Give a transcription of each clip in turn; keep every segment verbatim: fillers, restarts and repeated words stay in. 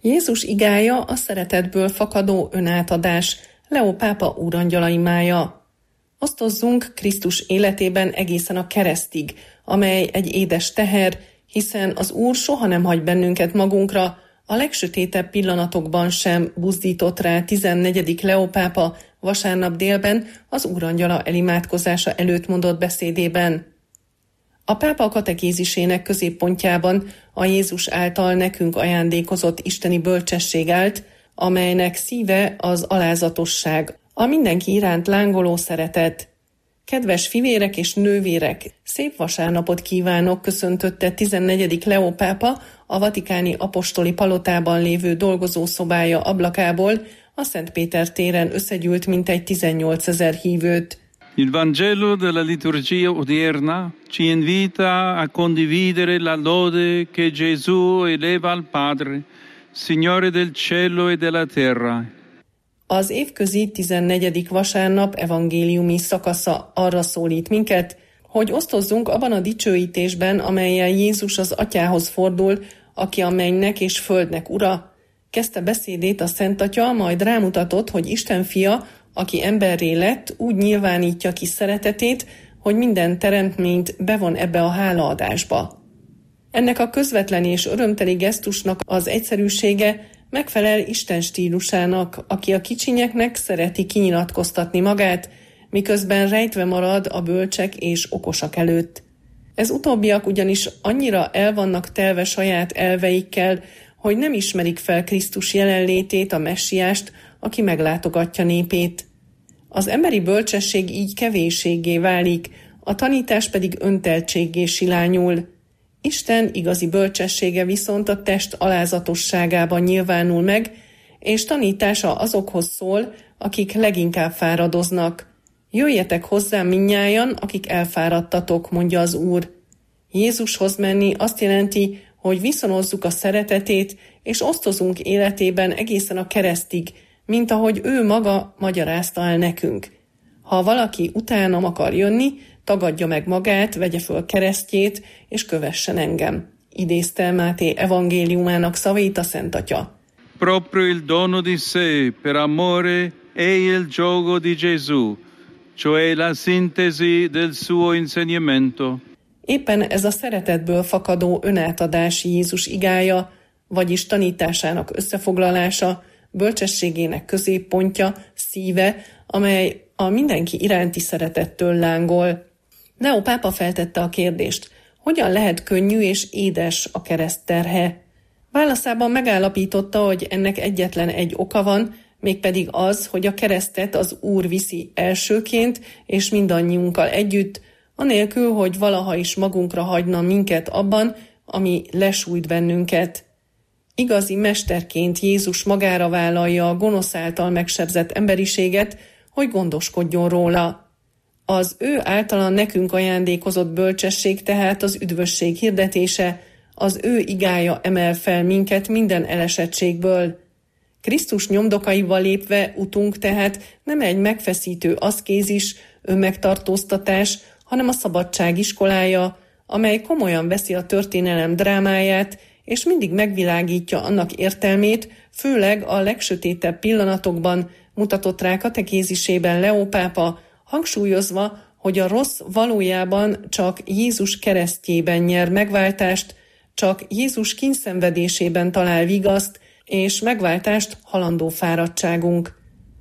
Jézus igája a szeretetből fakadó önátadás, Leó pápa úrangyala imája. Osztozzunk Krisztus életében egészen a keresztig, amely egy édes teher, hiszen az Úr soha nem hagy bennünket magunkra, a legsötétebb pillanatokban sem buzdított rá tizennegyedik Leó pápa vasárnap délben az úrangyala elimádkozása előtt mondott beszédében. A pápa katekézisének középpontjában a Jézus által nekünk ajándékozott isteni bölcsesség állt, amelynek szíve az alázatosság, a mindenki iránt lángoló szeretet. Kedves fivérek és nővérek, szép vasárnapot kívánok, köszöntötte tizennegyedik Leó pápa a vatikáni apostoli palotában lévő dolgozószobája ablakából a Szent Péter téren összegyűlt mintegy tizennyolcezer hívőt. Il Vangelo della liturgia odierna ci invita a condividere la lode che Gesù eleva al Padre, Signore del cielo e della terra. Az évközi tizennegyedik vasárnap evangéliumi szakasza arra szólít minket, hogy osztozzunk abban a dicsőítésben, amellyel Jézus az Atyához fordul, aki a mennynek és földnek ura. Kezdte beszédét a Szent Atya, majd rámutatott, hogy Isten fia, aki emberré lett, úgy nyilvánítja ki szeretetét, hogy minden teremtményt bevon ebbe a hálaadásba. Ennek a közvetlen és örömteli gesztusnak az egyszerűsége megfelel Isten stílusának, aki a kicsinyeknek szereti kinyilatkoztatni magát, miközben rejtve marad a bölcsek és okosak előtt. Ez utóbbiak ugyanis annyira el vannak telve saját elveikkel, hogy nem ismerik fel Krisztus jelenlétét, a messiást, aki meglátogatja népét. Az emberi bölcsesség így kevésséggé válik, a tanítás pedig önteltséggé silányul. Isten igazi bölcsessége viszont a test alázatosságában nyilvánul meg, és tanítása azokhoz szól, akik leginkább fáradoznak. Jöjjetek hozzám mindnyájan, akik elfáradtatok, mondja az Úr. Jézushoz menni azt jelenti, hogy viszonozzuk a szeretetét, és osztozunk életében egészen a keresztig, mint ahogy ő maga magyarázta el nekünk. Ha valaki utánam akar jönni, tagadja meg magát, vegye föl keresztjét, és kövessen engem. Idézte Máté evangéliumának szavait a Szent Atya. Proprio il dono di sé per amore è il giogo di Gesù, cioè la sintesi del suo insegnamento. Éppen ez a szeretetből fakadó önátadás Jézus igája, vagyis tanításának összefoglalása, bölcsességének középpontja, szíve, amely a mindenki iránti szeretettől lángol. Leó pápa feltette a kérdést, hogyan lehet könnyű és édes a kereszt terhe? Válaszában megállapította, hogy ennek egyetlen egy oka van, mégpedig az, hogy a keresztet az Úr viszi elsőként, és mindannyiunkkal együtt, anélkül, hogy valaha is magunkra hagyna minket abban, ami lesújt bennünket. Igazi mesterként Jézus magára vállalja a gonosz által megsebzett emberiséget, hogy gondoskodjon róla. Az ő általa nekünk ajándékozott bölcsesség tehát az üdvösség hirdetése, az ő igája emel fel minket minden elesettségből. Krisztus nyomdokaival lépve utunk tehát nem egy megfeszítő aszkézis, önmegtartóztatás, hanem a szabadság iskolája, amely komolyan veszi a történelem drámáját, és mindig megvilágítja annak értelmét, főleg a legsötétebb pillanatokban, mutatott rá katekézisében Leó pápa, hangsúlyozva, hogy a rossz valójában csak Jézus keresztjében nyer megváltást, csak Jézus kínszenvedésében talál vigaszt és megváltást halandó fáradtságunk.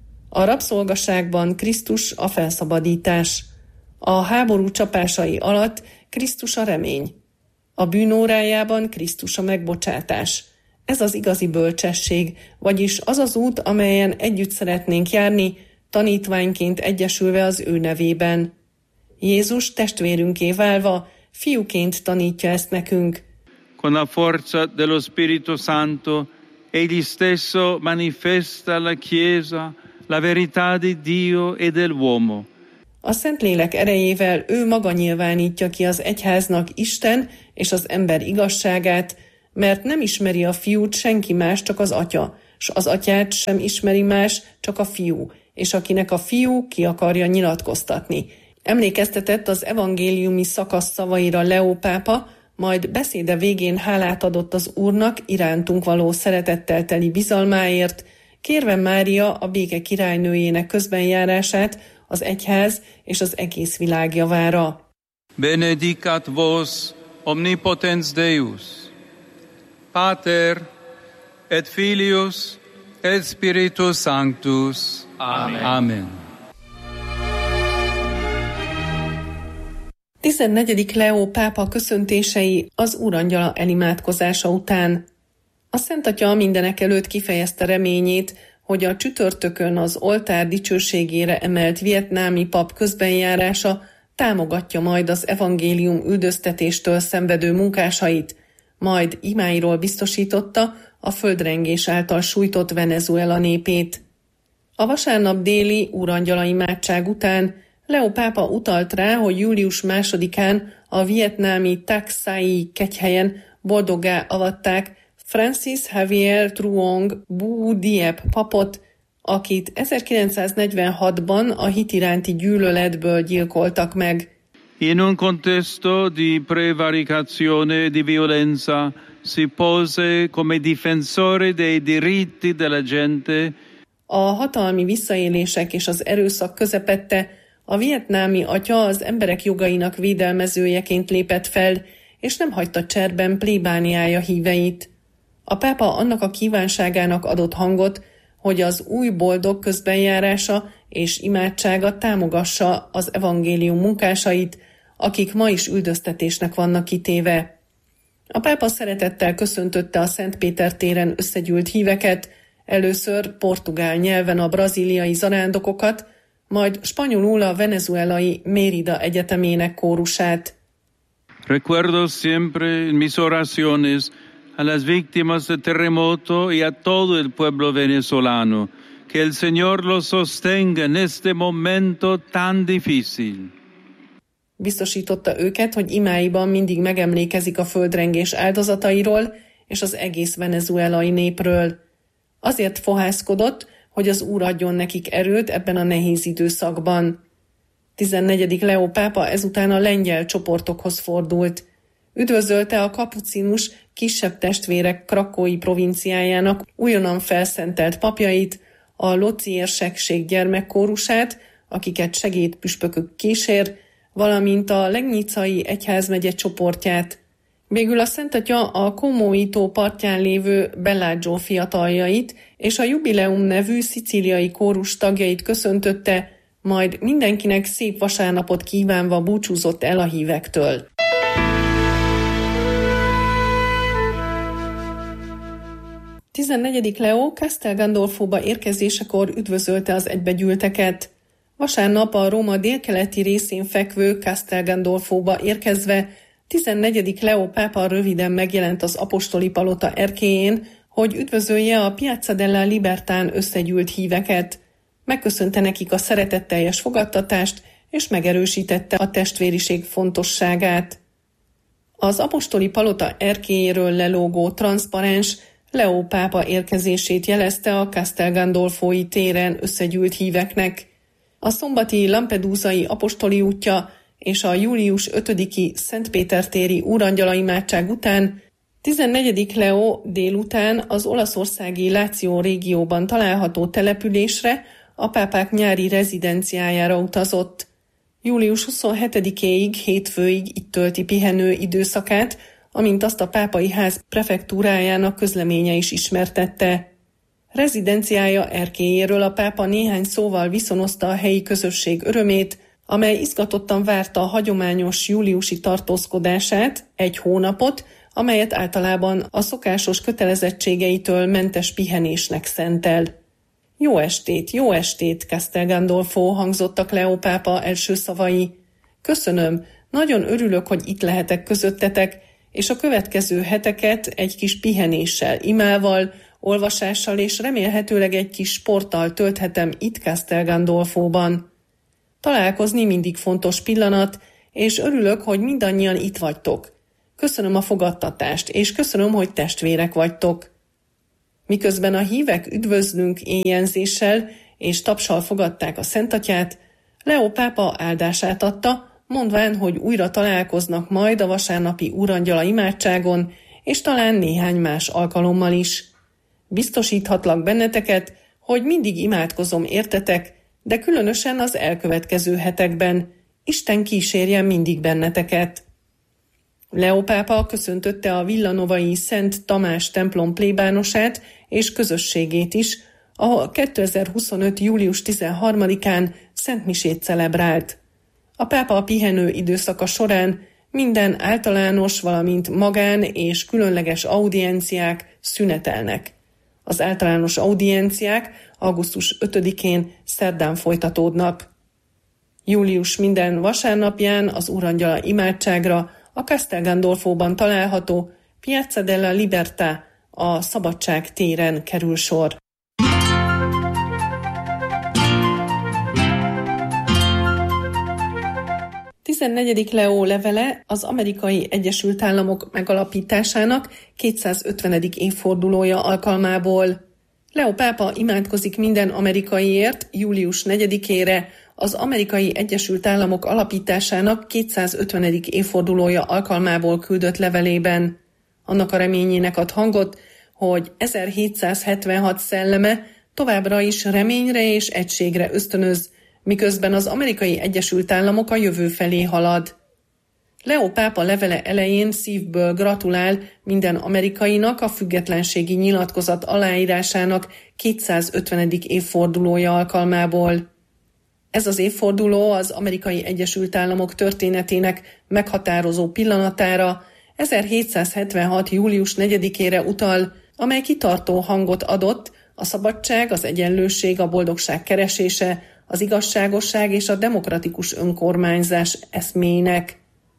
A rabszolgaságban Krisztus a felszabadítás. A háború csapásai alatt Krisztus a remény. A bűnórájában Krisztus a megbocsátás. Ez az igazi bölcsesség, vagyis az az út, amelyen együtt szeretnénk járni, tanítványként egyesülve az ő nevében. Jézus testvérünké válva, fiúként tanítja ezt nekünk. Con la forza dello Spirito Santo, egli stesso manifesta alla Chiesa la verità di Dio e dell'uomo. A Szentlélek erejével ő maga nyilvánítja ki az egyháznak Isten és az ember igazságát, mert nem ismeri a fiút senki más, csak az atya, s az atyát sem ismeri más, csak a fiú, és akinek a fiú ki akarja nyilatkoztatni. Emlékeztetett az evangéliumi szakasz szavaira Leó pápa, majd beszéde végén hálát adott az Úrnak irántunk való szeretettel teli bizalmáért, kérve Mária a béke királynőjének közbenjárását az egyház és az egész világ javára. Benedicat vos omnipotens Deus, Pater et Filius et Spiritus Sanctus. Amen. Amen. tizennegyedik Leó pápa köszöntései az Úrangyala elimádkozása után. A Szent Atya mindenek előtt kifejezte reményét, hogy a csütörtökön az oltár dicsőségére emelt vietnámi pap közbenjárása támogatja majd az evangélium üldöztetéstől szenvedő munkásait, majd imáiról biztosította a földrengés által sújtott Venezuela népét. A vasárnap déli úrangyala imádság után Leó pápa utalt rá, hogy július másodikán a vietnámi Tak Sai kegyhelyen boldoggá avatták Francis Javier Truong Bu Diep papot, akit ezerkilencszáznegyvenhatban a hit iránti gyűlöletből gyilkoltak meg. In un contesto di prevaricazione e di violenza si pose come difensore dei diritti della gente. A hatalmi visszaélések és az erőszak közepette a vietnámi atya az emberek jogainak védelmezőjeként lépett fel, és nem hagyta cserben plébániája híveit. A pápa annak a kívánságának adott hangot, hogy az új boldog közbenjárása és imádsága támogassa az evangélium munkásait, akik ma is üldöztetésnek vannak kitéve. A pápa szeretettel köszöntötte a Szent Péter téren összegyűlt híveket, először portugál nyelven a brazíliai zarándokokat, majd spanyolul a venezuelai Mérida egyetemének kórusát. Recuerdo siempre en mis oraciones a las víctimas del terremoto y a todo el pueblo venezolano, que el Señor los sostenga en este momento tan difícil. Biztosította őket, hogy imáiban mindig megemlékezik a földrengés áldozatairól és az egész venezuelai népről. Azért fohászkodott, hogy az Úr adjon nekik erőt ebben a nehéz időszakban. tizennegyedik Leó pápa ezután a lengyel csoportokhoz fordult. Üdvözölte a kapucinus kisebb testvérek krakói provinciájának újonnan felszentelt papjait, a Loci érsekség gyermekkórusát, akiket segédpüspökök kísér, valamint a Legnicai egyházmegye csoportját. Végül a Szent Atya a Comói-tó partján lévő Bellagio fiataljait és a Jubileum nevű szicíliai kórus tagjait köszöntötte, majd mindenkinek szép vasárnapot kívánva búcsúzott el a hívektől. tizennegyedik Leó Castel Gandolfóba érkezésekor üdvözölte az egybegyűlteket. Vasárnap a Róma délkeleti részén fekvő Castel Gandolfóba érkezve tizennegyedik Leó pápa röviden megjelent az apostoli palota erkélyén, hogy üdvözölje a Piazza della Libertán összegyűlt híveket. Megköszönte nekik a szeretetteljes fogadtatást, és megerősítette a testvériség fontosságát. Az apostoli palota erkélyéről lelógó transzparens Leó pápa érkezését jelezte a Castel Gandolfói téren összegyűlt híveknek. A szombati Lampedusai apostoli útja és a július ötödiki Szent Péter téri úrangyala imádság után tizennegyedik Leó délután az olaszországi Láció régióban található településre, a pápák nyári rezidenciájára utazott. július huszonhetedikéig, hétfőig itt tölti pihenő időszakát, amint azt a pápai ház prefektúrájának közleménye is ismertette. Rezidenciája erkélyéről a pápa néhány szóval viszonozta a helyi közösség örömét, amely izgatottan várta a hagyományos júliusi tartózkodását, egy hónapot, amelyet általában a szokásos kötelezettségeitől mentes pihenésnek szentel. Jó estét, jó estét, Castel Gandolfo, hangzottak Leó pápa első szavai. Köszönöm, nagyon örülök, hogy itt lehetek közöttetek, és a következő heteket egy kis pihenéssel, imával, olvasással és remélhetőleg egy kis sporttal tölthetem itt Castel Gandolfóban. Találkozni mindig fontos pillanat, és örülök, hogy mindannyian itt vagytok. Köszönöm a fogadtatást, és köszönöm, hogy testvérek vagytok. Miközben a hívek üdvözlünk éjjelzéssel és tapssal fogadták a Szent Atyát, Leó pápa áldását adta, mondván, hogy újra találkoznak majd a vasárnapi úrangyala imádságon, és talán néhány más alkalommal is. Biztosíthatlak benneteket, hogy mindig imádkozom értetek, de különösen az elkövetkező hetekben. Isten kísérjen mindig benneteket. Leó pápa köszöntötte a villanovai Szent Tamás templom plébánosát és közösségét is, ahol kétezer-huszonöt. július tizenharmadikán szentmisét celebrált. A pápa a pihenő időszaka során minden általános, valamint magán és különleges audienciák szünetelnek. Az általános audienciák augusztus ötödikén szerdán folytatódnak. Július minden vasárnapján az úrangyala imádságra a Castel Gandolfóban található Piazza della Libertà, a Szabadság téren kerül sor. tizennegyedik Leó levele az Amerikai Egyesült Államok megalapításának kétszázötvenedik évfordulója alkalmából. Leó pápa imádkozik minden amerikaiért július negyedikére, az Amerikai Egyesült Államok alapításának kétszázötvenedik évfordulója alkalmából küldött levelében. Annak a reményének ad hangot, hogy ezerhétszázhetvenhat szelleme továbbra is reményre és egységre ösztönöz, miközben az Amerikai Egyesült Államok a jövő felé halad. Leó pápa levele elején szívből gratulál minden amerikainak a függetlenségi nyilatkozat aláírásának kétszázötvenedik évfordulója alkalmából. Ez az évforduló az Amerikai Egyesült Államok történetének meghatározó pillanatára, ezerhétszázhetvenhat. július negyedikére utal, amely kitartó hangot adott a szabadság, az egyenlőség, a boldogság keresése, az igazságosság és a demokratikus önkormányzás eszméinek.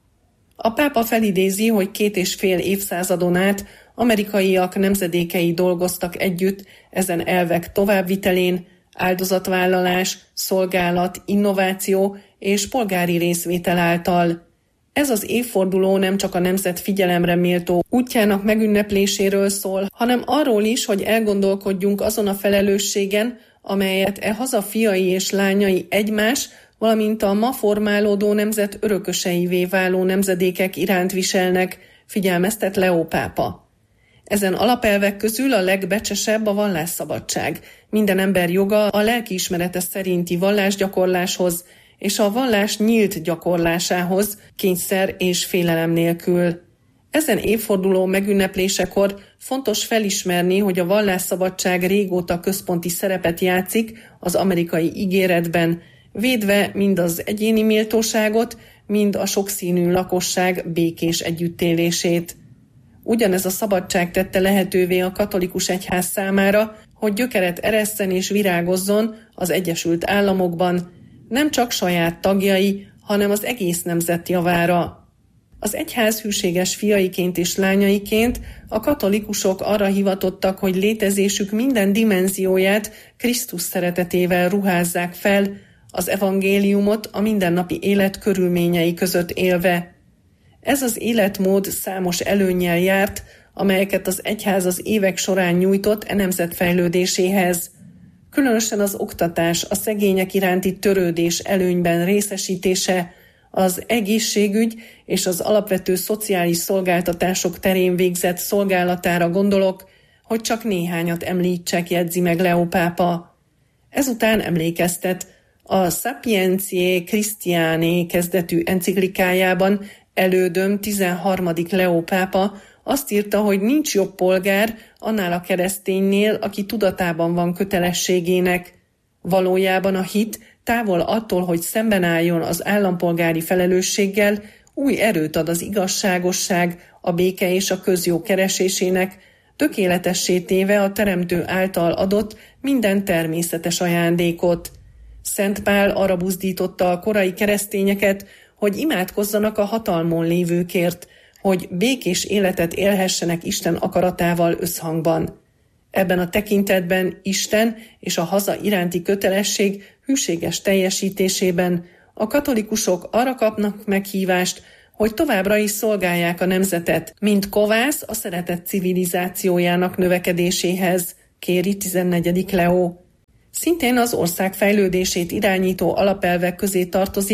A pápa felidézi, hogy két és fél évszázadon át amerikaiak nemzedékei dolgoztak együtt ezen elvek továbbvitelén, áldozatvállalás, szolgálat, innováció és polgári részvétel által. Ez az évforduló nem csak a nemzet figyelemre méltó útjának megünnepléséről szól, hanem arról is, hogy elgondolkodjunk azon a felelősségen, amelyet e haza fiai és lányai egymás, valamint a ma formálódó nemzet örököseivé váló nemzedékek iránt viselnek, figyelmeztet Leó pápa. Ezen alapelvek közül a legbecsesebb a vallásszabadság, minden ember joga a lelkiismerete szerinti vallásgyakorláshoz és a vallás nyílt gyakorlásához, kényszer és félelem nélkül. Ezen évforduló megünneplésekor fontos felismerni, hogy a vallásszabadság régóta központi szerepet játszik az amerikai ígéretben, védve mind az egyéni méltóságot, mind a sokszínű lakosság békés együttélését. Ugyanez a szabadság tette lehetővé a katolikus egyház számára, hogy gyökeret eresszen és virágozzon az Egyesült Államokban, nem csak saját tagjai, hanem az egész nemzet javára. Az egyház hűséges fiaiként és lányaiként a katolikusok arra hivatottak, hogy létezésük minden dimenzióját Krisztus szeretetével ruházzák fel, az evangéliumot a mindennapi élet körülményei között élve. Ez az életmód számos előnnyel járt, amelyeket az egyház az évek során nyújtott e nemzet fejlődéséhez. Különösen az oktatás, a szegények iránti törődés előnyben részesítése, az egészségügy és az alapvető szociális szolgáltatások terén végzett szolgálatára gondolok, hogy csak néhányat említsek, jegyzi meg Leó pápa. Ezután emlékeztet, a Sapientiae Christianae kezdetű enciklikájában elődöm tizenharmadik Leó pápa azt írta, hogy nincs jobb polgár annál a kereszténynél, aki tudatában van kötelességének. Valójában a hit távol attól, hogy szemben álljon az állampolgári felelősséggel, új erőt ad az igazságosság, a béke és a közjó keresésének, tökéletessé téve a Teremtő által adott minden természetes ajándékot. Szent Pál arra buzdította a korai keresztényeket, hogy imádkozzanak a hatalmon lévőkért, hogy békés életet élhessenek Isten akaratával összhangban. Ebben a tekintetben Isten és a haza iránti kötelesség hűséges teljesítésében a katolikusok arra kapnak meghívást, hogy továbbra is szolgálják a nemzetet, mint kovász a szeretet civilizációjának növekedéséhez, kéri tizennegyedik Leó. Szintén az ország fejlődését irányító alapelvek közé tartozik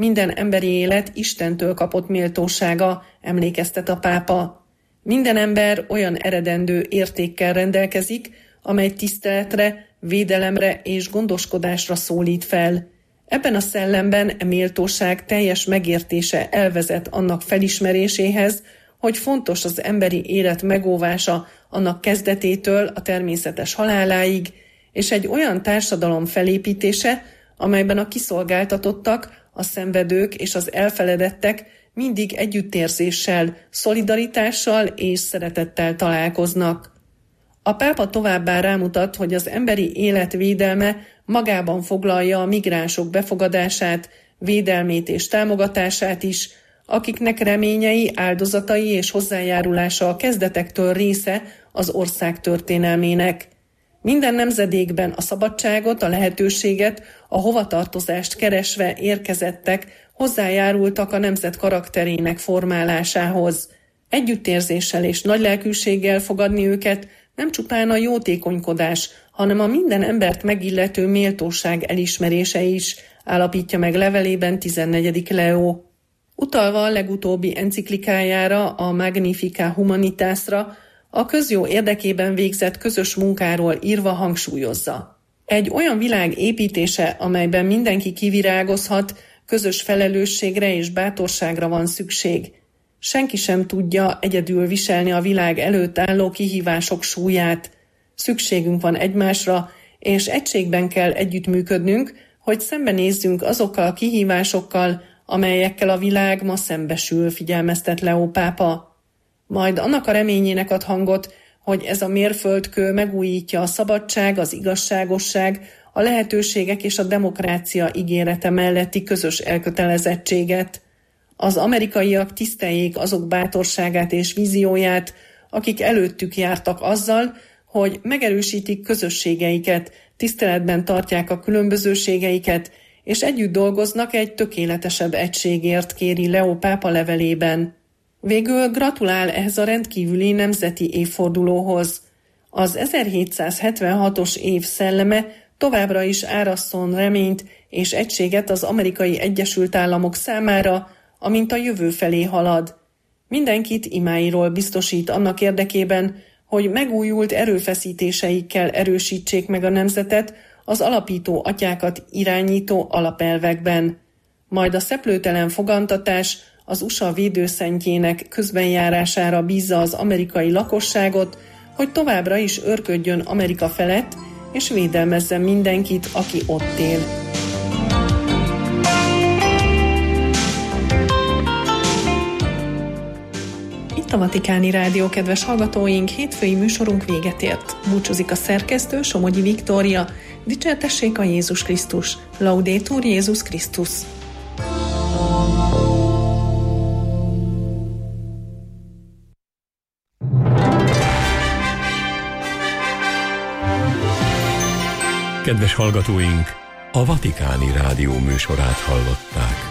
Minden emberi élet Istentől kapott méltósága, emlékeztet a pápa. Minden ember olyan eredendő értékkel rendelkezik, amely tiszteletre, védelemre és gondoskodásra szólít fel. Ebben a szellemben e méltóság teljes megértése elvezet annak felismeréséhez, hogy fontos az emberi élet megóvása annak kezdetétől a természetes haláláig, és egy olyan társadalom felépítése, amelyben a kiszolgáltatottak, a szenvedők és az elfeledettek mindig együttérzéssel, szolidaritással és szeretettel találkoznak. A pápa továbbá rámutat, hogy az emberi élet védelme magában foglalja a migránsok befogadását, védelmét és támogatását is, akiknek reményei, áldozatai és hozzájárulása a kezdetektől része az ország történelmének. Minden nemzedékben a szabadságot, a lehetőséget, a hovatartozást keresve érkezettek hozzájárultak a nemzet karakterének formálásához. Együttérzéssel és nagylelkűséggel fogadni őket nem csupán a jótékonykodás, hanem a minden embert megillető méltóság elismerése is, állapítja meg levelében tizennegyedik Leó. Utalva a legutóbbi enciklikájára, a Magnificat Humanitasra, a közjó érdekében végzett közös munkáról írva hangsúlyozza. Egy olyan világ építése, amelyben mindenki kivirágozhat, közös felelősségre és bátorságra van szükség. Senki sem tudja egyedül viselni a világ előtt álló kihívások súlyát. Szükségünk van egymásra, és egységben kell együttműködnünk, hogy szembenézzünk azokkal a kihívásokkal, amelyekkel a világ ma szembesül, figyelmeztet Leó pápa. Majd annak a reményének ad hangot, hogy ez a mérföldkő megújítja a szabadság, az igazságosság, a lehetőségek és a demokrácia ígérete melletti közös elkötelezettséget. Az amerikaiak tiszteljék azok bátorságát és vízióját, akik előttük jártak azzal, hogy megerősítik közösségeiket, tiszteletben tartják a különbözőségeiket, és együtt dolgoznak egy tökéletesebb egységért, kéri Leó pápa levelében. Végül gratulál ehhez a rendkívüli nemzeti évfordulóhoz. Az ezerhétszázhetvenhatos év szelleme továbbra is árasszon reményt és egységet az Amerikai Egyesült Államok számára, amint a jövő felé halad. Mindenkit imáiról biztosít annak érdekében, hogy megújult erőfeszítéseikkel erősítsék meg a nemzetet az alapító atyákat irányító alapelvekben. Majd a szeplőtelen fogantatás az u es á védőszentjének közbenjárására bízza az amerikai lakosságot, hogy továbbra is őrködjön Amerika felett, és védelmezzen mindenkit, aki ott él. Itt a Vatikáni Rádió, kedves hallgatóink, hétfői műsorunk véget ért. Búcsúzik a szerkesztő, Somogyi Viktória. Dicsértessék a Jézus Krisztus! Laudetur Jézus Krisztus! Kedves hallgatóink, a Vatikáni Rádió műsorát hallották.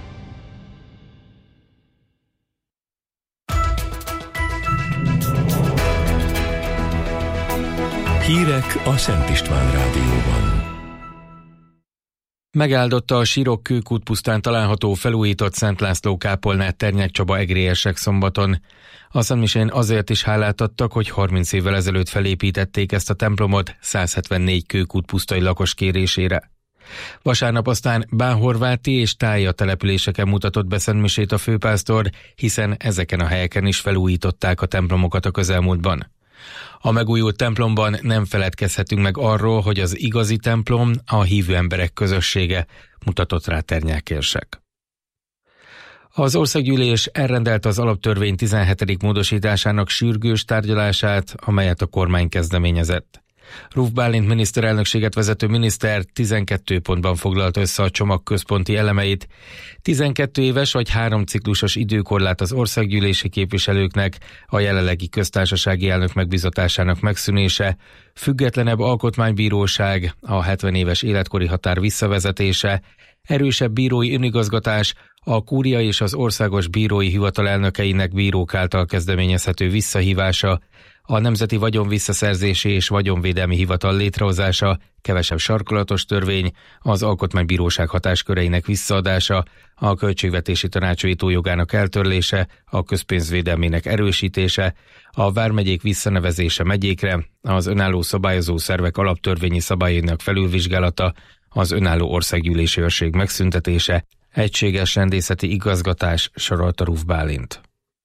Hírek a Szent István Rádióban. Megáldotta a Sirok kőkútpusztán található felújított Szent László kápolnát Ternyák Csaba egrélyesek szombaton. A szentmisén azért is hálát adtak, hogy harminc évvel ezelőtt felépítették ezt a templomot százhetvennégy kőkútpusztai lakos kérésére. Vasárnap aztán Bánhorváti és Tája településeken mutatott be szentmisét a főpásztor, hiszen ezeken a helyeken is felújították a templomokat a közelmúltban. A megújult templomban nem feledkezhetünk meg arról, hogy az igazi templom a hívő emberek közössége, mutatott rá Ternyákérsek. Az országgyűlés elrendelte az alaptörvény tizenhetedik módosításának sürgős tárgyalását, amelyet a kormány kezdeményezett. Ruf Bálint miniszterelnökséget vezető miniszter tizenkét pontban foglalta össze a csomag központi elemeit. tizenkét éves vagy három ciklusos időkorlát az országgyűlési képviselőknek, a jelenlegi köztársasági elnök megbízatásának megszűnése, függetlenebb alkotmánybíróság, a hetven éves életkori határ visszavezetése, erősebb bírói önigazgatás, a kúria és az országos bírói hivatal elnökeinek bírók által kezdeményezhető visszahívása, a Nemzeti Vagyon Visszaszerzési és Vagyonvédelmi Hivatal létrehozása, kevesebb sarkolatos törvény, az Alkotmánybíróság hatásköreinek visszaadása, a Költségvetési Tanács vétójogának eltörlése, a közpénzvédelmének erősítése, a vármegyék visszanevezése megyékre, az önálló szabályozó szervek alaptörvényi szabályainak felülvizsgálata, az önálló országgyűlési őrség megszüntetése, egységes rendészeti igazgatás, sorolta Ruf Bálint.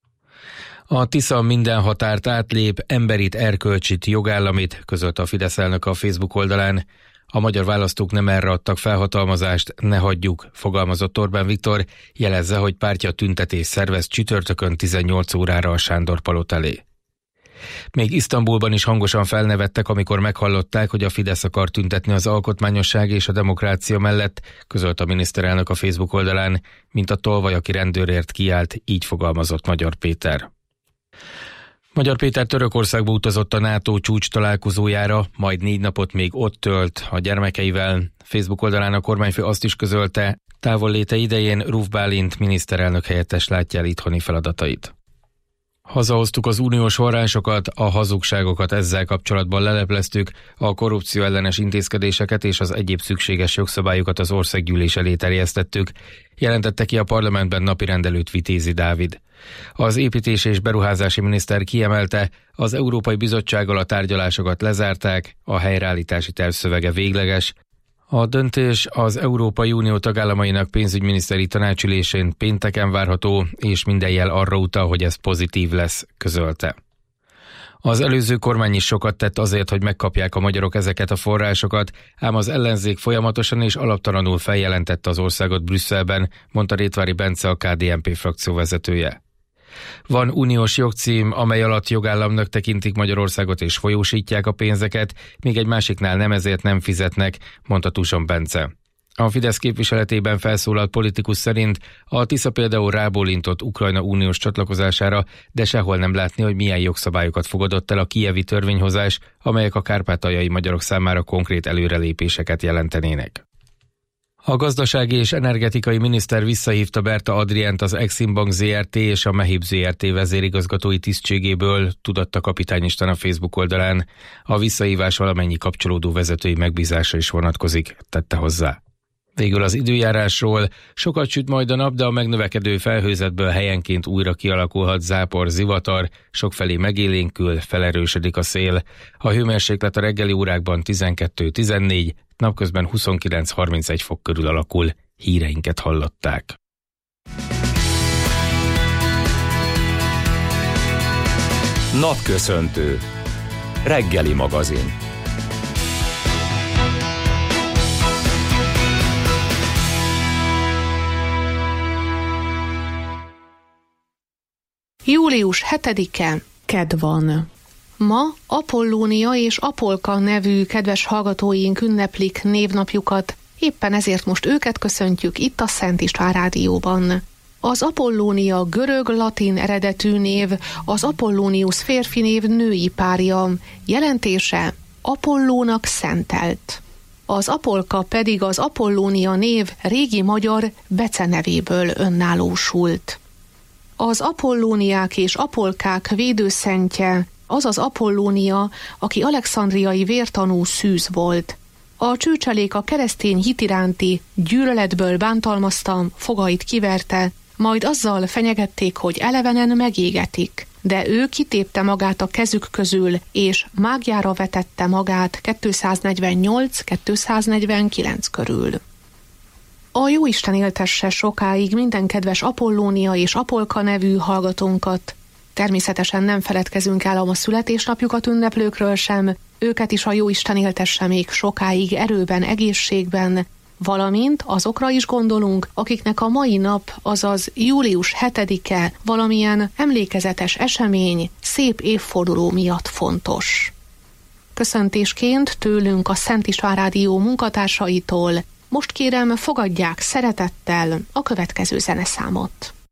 A Tisza minden határt átlép, emberit, erkölcsit, jogállamit, közölte a Fidesz elnök a Facebook oldalán. A magyar választók nem erre adtak felhatalmazást, ne hagyjuk, fogalmazott Orbán Viktor, jelezze, hogy pártja tüntetés szervez csütörtökön tizennyolc órára a Sándor-palota elé. Még Isztambulban is hangosan felnevettek, amikor meghallották, hogy a Fidesz akar tüntetni az alkotmányosság és a demokrácia mellett, közölt a miniszterelnök a Facebook oldalán, mint a tolvaj, aki rendőrért kiállt, így fogalmazott Magyar Péter. Magyar Péter Törökországba utazott a NATO csúcs találkozójára, majd négy napot még ott tölt a gyermekeivel. Facebook oldalán a kormányfő azt is közölte, távolléte idején Ruf Bálint miniszterelnök helyettes látja el itthoni feladatait. Hazahoztuk az uniós forrásokat, a hazugságokat ezzel kapcsolatban lelepleztük, a korrupció ellenes intézkedéseket és az egyéb szükséges jogszabályokat az országgyűlés elé terjesztettük, jelentette ki a parlamentben napirendelőt Vitézi Dávid. Az építési és beruházási miniszter kiemelte, az Európai Bizottsággal a tárgyalásokat lezárták, a helyreállítási terv szövege végleges. A döntés az Európai Unió tagállamainak pénzügyminiszteri tanácsülésén pénteken várható, és minden jel arra utal, hogy ez pozitív lesz, közölte. Az előző kormány is sokat tett azért, hogy megkapják a magyarok ezeket a forrásokat, ám az ellenzék folyamatosan és alaptalanul feljelentette az országot Brüsszelben, mondta Rétvári Bence, a ká dé en pé frakció vezetője. Van uniós jogcím, amely alatt jogállamnak tekintik Magyarországot és folyósítják a pénzeket, míg egy másiknál nem, ezért nem fizetnek, mondta Tuson Bence. A Fidesz képviseletében felszólalt politikus szerint a Tisza például rábólintott Ukrajna uniós csatlakozására, de sehol nem látni, hogy milyen jogszabályokat fogadott el a kijevi törvényhozás, amelyek a kárpátaljai magyarok számára konkrét előrelépéseket jelentenének. A gazdasági és energetikai miniszter visszahívta Berta Adriánt az Exim Bank zé er té és a Mehib zé er té vezérigazgatói tisztségéből, tudatta Kapitány István a Facebook oldalán. A visszahívás valamennyi kapcsolódó vezetői megbízása is vonatkozik, tette hozzá. Végül az időjárásról: sokat süt majd a nap, de a megnövekedő felhőzetből helyenként újra kialakulhat zápor, zivatar, sokfelé megélénkül, felerősödik a szél. A hőmérséklet a reggeli órákban tizenkettő-tizennégy, napközben huszonkilenc-harmincegy fok körül alakul. Híreinket hallották. Napköszöntő. Reggeli magazin. július hetedike, kedd van. Ma Apollónia és Apolka nevű kedves hallgatóink ünneplik névnapjukat, éppen ezért most őket köszöntjük itt a Szent István Rádióban. Az Apollónia görög-latin eredetű név, az Apollónius férfi név női párja, jelentése Apollónak szentelt. Az Apolka pedig az Apollónia név régi magyar becenevéből önállósult. Az Apollóniák és Apolkák védőszentje az az Apollónia, aki alexandriai vértanú szűz volt. A csőcselék a keresztény hit iránti gyűlöletből bántalmazta, fogait kiverte, majd azzal fenyegették, hogy elevenen megégetik. De ő kitépte magát a kezük közül, és mágjára vetette magát kétszáznegyvennyolc-kétszáznegyvenkilenc körül. A Jóisten éltesse sokáig minden kedves Apollónia és Apolka nevű hallgatónkat. Természetesen nem feledkezünk el a születésnapjukat ünneplőkről sem, őket is a Jóisten éltesse még sokáig erőben, egészségben, valamint azokra is gondolunk, akiknek a mai nap, azaz július hetedike valamilyen emlékezetes esemény, szép évforduló miatt fontos. Köszöntésként tőlünk a Szent István Rádió munkatársaitól most kérem, fogadják szeretettel a következő zeneszámot.